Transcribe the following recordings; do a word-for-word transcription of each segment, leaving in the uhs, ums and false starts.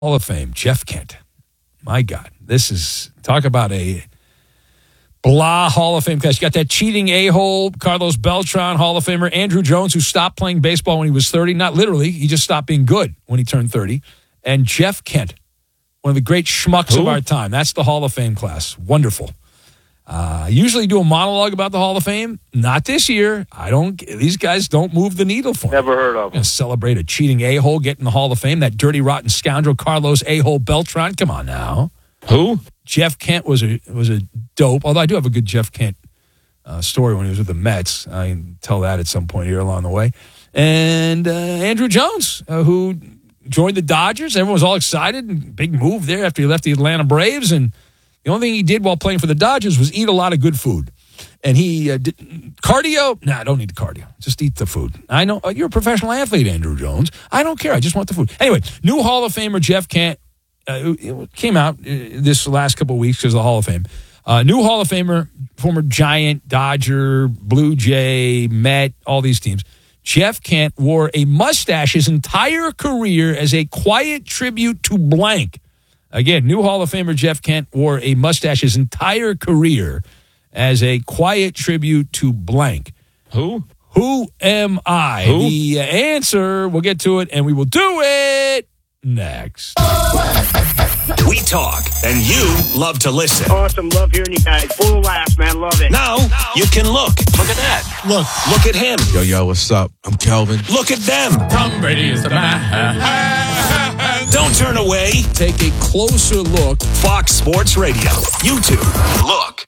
Hall of Fame, Jeff Kent. My God, this is, talk about a blah Hall of Fame class. You got that cheating a-hole, Carlos Beltran, Hall of Famer, Andrew Jones, who stopped playing baseball when he was thirty. Not literally, he just stopped being good when he turned thirty. And Jeff Kent, one of the great schmucks Who? of our time. That's the Hall of Fame class. Wonderful. Uh, I usually do a monologue about the Hall of Fame. Not this year. I don't. These guys don't move the needle for me. Never heard of I'm going to celebrate a cheating a-hole getting the Hall of Fame. That dirty, rotten scoundrel, Carlos A-hole Beltran. Come on now. Who? Jeff Kent was a was a dope. Although I do have a good Jeff Kent uh, story when he was with the Mets. I can tell that at some point here along the way. And uh, Andrew Jones, uh, who joined the Dodgers. Everyone was all excited. And big move there after he left the Atlanta Braves. And the only thing he did while playing for the Dodgers was eat a lot of good food. And he uh, did cardio. Nah, I don't need the cardio. Just eat the food. I know uh, you're a professional athlete, Andrew Jones. I don't care. I just want the food. Anyway, new Hall of Famer Jeff Kent uh, it came out uh, this last couple of weeks because of the Hall of Fame. Uh, new Hall of Famer, former Giant, Dodger, Blue Jay, Met, all these teams. Jeff Kent wore a mustache his entire career as a quiet tribute to blank. Again, new Hall of Famer Jeff Kent wore a mustache his entire career as a quiet tribute to blank. Who? Who am I? Who? The answer, we'll get to it, and we will do it next. We talk, and you love to listen. Awesome. Love hearing you guys. Full of laughs, man. Love it. Now, you can look. Look at that. Look. Look at him. Yo, yo, what's up? I'm Kelvin. Look at them. Tom Brady is the man. Don't turn away. Take a closer look. Fox Sports Radio. YouTube. Look.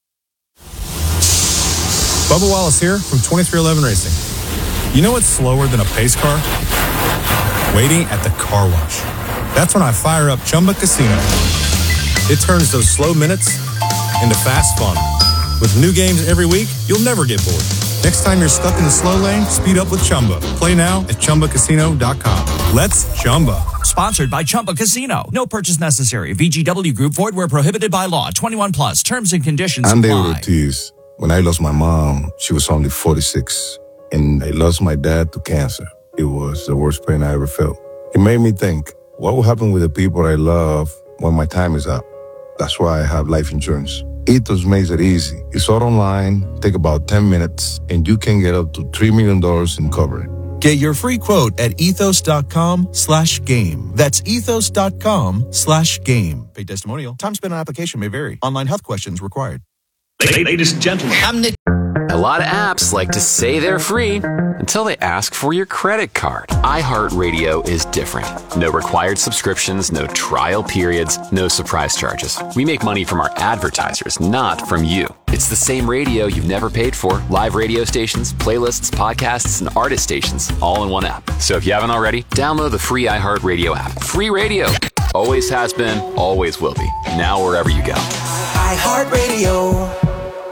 Bubba Wallace here from twenty-three eleven Racing. You know what's slower than a pace car? Waiting at the car wash. That's when I fire up Chumba Casino. It turns those slow minutes into fast fun. With new games every week, you'll never get bored. Next time you're stuck in the slow lane, speed up with Chumba. Play now at Chumba Casino dot com. Let's Chumba. Sponsored by Chumba Casino. No purchase necessary. V G W Group. Void where prohibited by law. twenty-one plus. Terms and conditions I'm David apply. Ortiz. When I lost my mom, she was only forty-six. And I lost my dad to cancer. It was the worst pain I ever felt. It made me think, what will happen with the people I love when my time is up? That's why I have life insurance. Ethos makes it easy. It's all online, take about ten minutes, and you can get up to three million dollars in coverage. Get your free quote at ethos.com slash game. That's ethos.com slash game. Paid testimonial. Time spent on application may vary. Online health questions required. Ladies and gentlemen. I'm Nick. A lot of apps like to say they're free until they ask for your credit card. iHeartRadio is different. No required subscriptions, no trial periods, no surprise charges. We make money from our advertisers, not from you. It's the same radio you've never paid for. Live radio stations, playlists, podcasts, and artist stations, all in one app. So if you haven't already, download the free iHeartRadio app. Free radio. Always has been, always will be. Now wherever you go. iHeartRadio.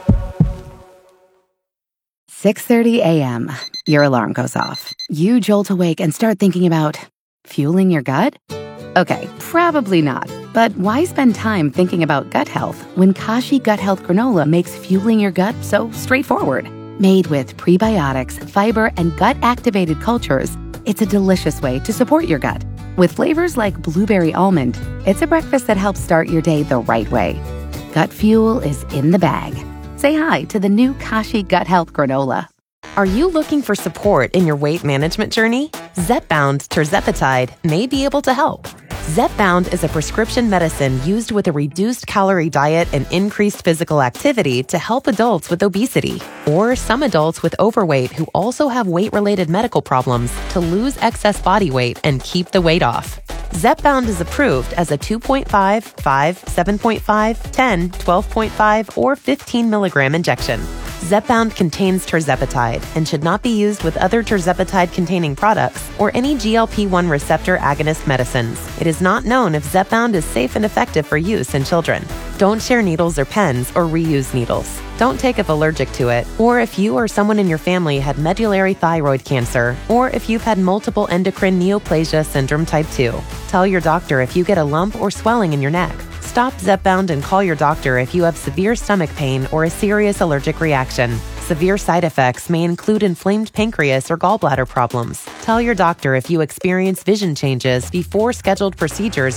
six thirty a.m. Your alarm goes off. You jolt awake and start thinking about fueling your gut? Okay, probably not. But why spend time thinking about gut health when Kashi Gut Health Granola makes fueling your gut so straightforward? Made with prebiotics, fiber, and gut-activated cultures, it's a delicious way to support your gut. With flavors like blueberry almond, it's a breakfast that helps start your day the right way. Gut fuel is in the bag. Say hi to the new Kashi Gut Health Granola. Are you looking for support in your weight management journey? Zepbound Tirzepatide may be able to help. Zepbound is a prescription medicine used with a reduced calorie diet and increased physical activity to help adults with obesity or some adults with overweight who also have weight-related medical problems to lose excess body weight and keep the weight off. Zepbound is approved as a two point five, five, seven point five, ten, twelve point five, or fifteen milligram injection. Zepbound contains tirzepatide and should not be used with other tirzepatide-containing products or any G L P one receptor agonist medicines. It is not known if Zepbound is safe and effective for use in children. Don't share needles or pens or reuse needles. Don't take if allergic to it, or if you or someone in your family had medullary thyroid cancer, or if you've had multiple endocrine neoplasia syndrome type two. Tell your doctor if you get a lump or swelling in your neck. Stop Zepbound and call your doctor if you have severe stomach pain or a serious allergic reaction. Severe side effects may include inflamed pancreas or gallbladder problems. Tell your doctor if you experience vision changes before scheduled procedures